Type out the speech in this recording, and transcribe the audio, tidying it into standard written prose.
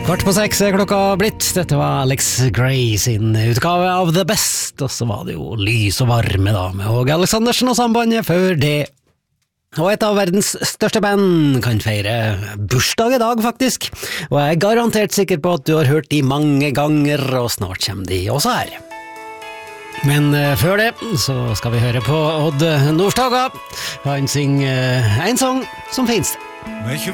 5:15 er klokka blitt. Dette var Alex Gray sin utgave av The Best, og så var det jo Lys og varme da, med Åge Aleksandersen og sambandet før det. Og et av verdens største band kan feire bursdag i dag faktisk, og jeg er garantert sikker på at du har hørt de mange ganger, og snart kommer de også her. Men før det så skal vi høre på Odd Nordstoga. Han synger en sang som finnes. Mykje